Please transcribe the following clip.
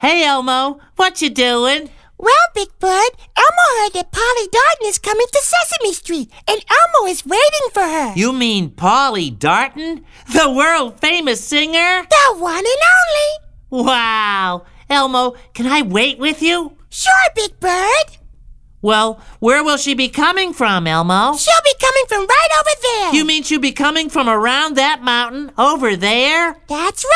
Hey, Elmo, what you doing? Well, Big Bird, Elmo heard that Polly Darton is coming to Sesame Street, and Elmo is waiting for her. You mean Polly Darton? The world-famous singer? The one and only. Wow! Elmo, can I wait with you? Sure, Big Bird. Well, where will she be coming from, Elmo? She'll be coming from right over there. You mean she'll be coming from around that mountain over there? That's